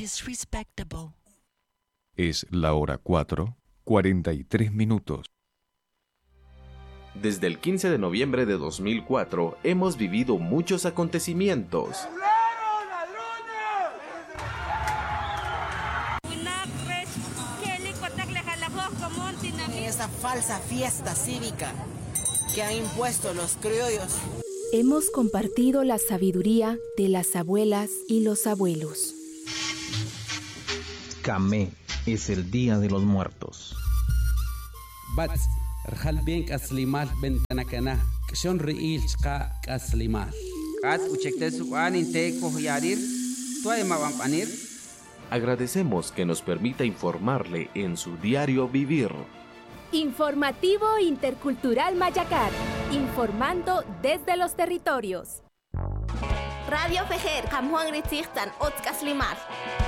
is respectable. Es la hora 4:43. Desde el 15 de noviembre de 2004 hemos vivido muchos acontecimientos. Esa falsa fiesta cívica que han impuesto los criollos. Hemos compartido la sabiduría de las abuelas y los abuelos. Camé es el Día de los Muertos. Bats, rjal bien kaslimal bentanakana, kshon riil chqa kaslimal. Kat uchekte suan inte kohyarir, tuay mabampanir. Agradecemos que nos permita informarle en su diario vivir. Informativo Intercultural Mayacar, informando desde los territorios. Radio Fejer, Kamhuang Ritzirtan, Otzkaslimar.